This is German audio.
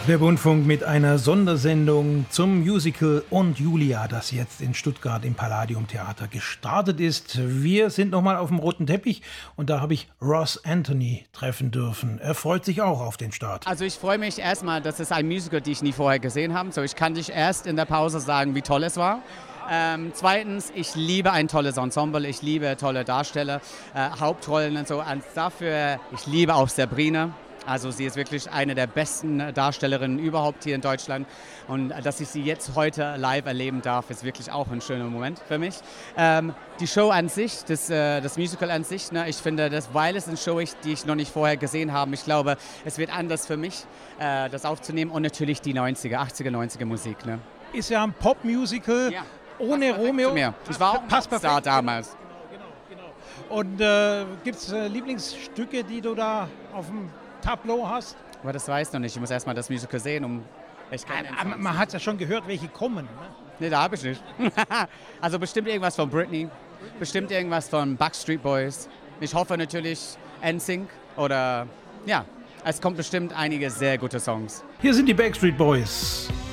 Der Bundfunk mit einer Sondersendung zum Musical Und Julia, das jetzt in Stuttgart im Palladium Theater gestartet ist. Wir sind nochmal auf dem roten Teppich und da habe ich Ross Anthony treffen dürfen. Er freut sich auch auf den Start. Also ich freue mich erstmal, das ist ein Musical, die ich nie vorher gesehen habe. So, ich kann dich erst in der Pause sagen, wie toll es war. Zweitens, ich liebe ein tolles Ensemble, ich liebe tolle Darsteller, Hauptrollen und so. Und dafür, ich liebe auch Sabrina. Also sie ist wirklich eine der besten Darstellerinnen überhaupt hier in Deutschland. Und dass ich sie jetzt heute live erleben darf, ist wirklich auch ein schöner Moment für mich. Die Show an sich, das Musical an sich, ne, ich finde, weil es eine Show ist, die ich noch nicht vorher gesehen habe, ich glaube, es wird anders für mich, das aufzunehmen. Und natürlich die 80er, 90er Musik. Ne. Ist ja ein Popmusical ohne Romeo. Ich war auch ein Star damals. Genau. Und gibt es Lieblingsstücke, die du da auf dem Tableau hast? Aber das weiß ich noch nicht. Ich muss erstmal das Musical sehen, Man hat ja schon gehört, welche kommen. Ne? Nee, da habe ich nicht. Also bestimmt irgendwas von Britney, bestimmt irgendwas von Backstreet Boys. Ich hoffe natürlich NSYNC oder ja, es kommt bestimmt einige sehr gute Songs. Hier sind die Backstreet Boys.